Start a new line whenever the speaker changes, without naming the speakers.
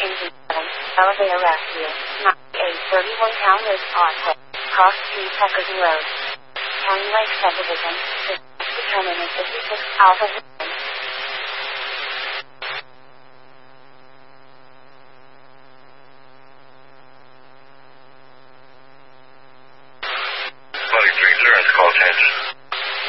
Engine 7, elevator rescue, 9831 Townlake Parkway, Cross Street, Peckerton Road. County Lake Subdivision, determinant 56 Alpha